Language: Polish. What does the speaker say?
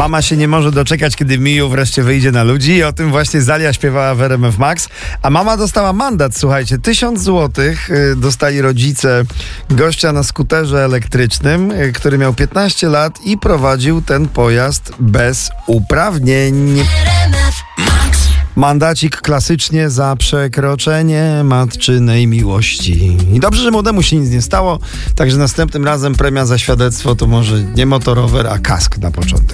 Mama się nie może doczekać, kiedy Miu wreszcie wyjdzie na ludzi i o tym właśnie Zalia śpiewała w RMF Max. A mama dostała mandat, słuchajcie, 1000 złotych dostali rodzice gościa na skuterze elektrycznym, który miał 15 lat i prowadził ten pojazd bez uprawnień. Mandacik klasycznie za przekroczenie matczynej miłości. I dobrze, że młodemu się nic nie stało, także następnym razem premia za świadectwo to może nie motorower, a kask na początek.